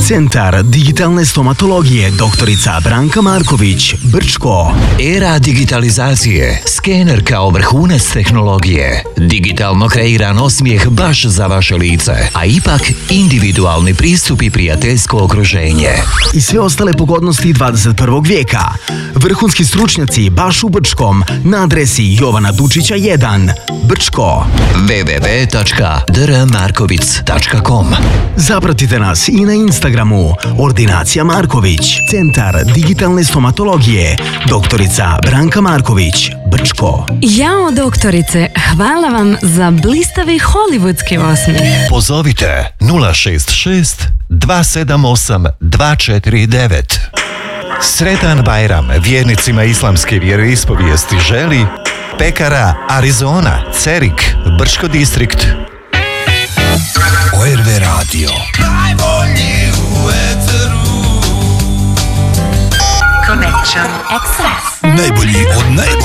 Centar digitalne stomatologije doktorica Branka Marković, Brčko. Era digitalizacije. Skener kao vrhunac tehnologije. Digitalno kreiran osmijeh baš za vaše lice, a ipak individualni pristup i prijateljsko okruženje. I sve ostale pogodnosti 21. vijeka. Vrhunski stručnjaci baš u Brčkom na adresi Jovana Dučića 1, Brčko. www.drmarkovic.com. Zapratite nas i na Instagramu Ordinacija Marković, Centar digitalne stomatologije doktorica Branka Marković, Brčko. Jao doktorice, hvala vam za blistavi hollywoodski osmijeh. Pozovite 066 278 249. Sretan Bajram vjernicima islamske vjeroispovijesti želi pekara Arizona, Cerik, Brčko distrikt. ORV Radio. Najbolji u eteru. Connection Express. Najbolji od najbolji.